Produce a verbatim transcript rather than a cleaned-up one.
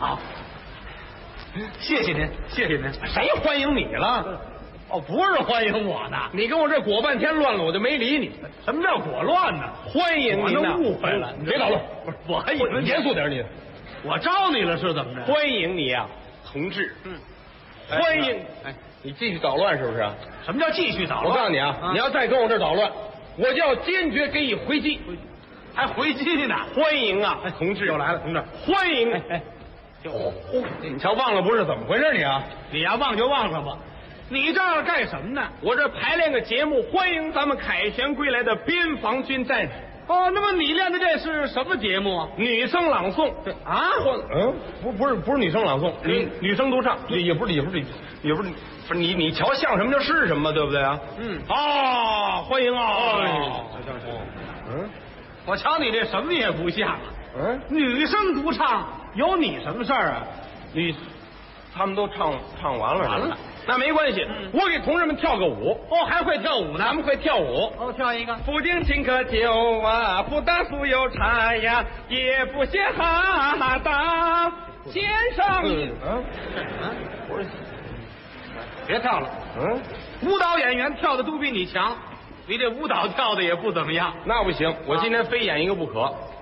好，谢谢您，谢谢您。 谁欢迎你了？ 哦，不是欢迎我呢， 你跟我这裹半天乱了，我就没理你。 什么叫裹乱呢？ 欢迎您呢， 误会了， 你别捣乱。 不是，我还以为严肃点你。 我招你了是怎么着？ 欢迎你呀，同志。 嗯， 欢迎。 哎， 你继续捣乱是不是？ 什么叫继续捣乱？ 我告诉你啊，你要再跟我这捣乱，我就要坚决给你回击。 还回击呢？ 欢迎啊，同志又来了，同志， 欢迎。 哎， 哦，你瞧忘了不是怎么回事你啊？ 你呀忘就忘了吧。你这儿干什么呢？ 我这排练个节目，欢迎咱们凯旋归来的边防军战士。 哦，那么你练的这是什么节目啊？ 女声朗诵。 啊？ 嗯，不，不是，不是女声朗诵，女女生独唱，也也不是，也不是，也不是，不是你你瞧像什么就是什么，对不对啊？ 嗯。 啊，欢迎啊！ 哦，行行行。嗯，我瞧你这什么也不像。 嗯， 女生独唱有你什么事儿啊？ 女，他们都唱唱完了， 完了。 那没关系，嗯、我给同志们跳个舞。 哦，还会跳舞呢？ 咱们会跳舞。 哦，跳一个。 不敬请客酒啊，不打酥油茶呀，也不嫌哈哈当先生。嗯嗯，不是， 别跳了。 嗯， 舞蹈演员跳的都比你强，你这舞蹈跳的也不怎么样。 那不行，我今天非演一个不可。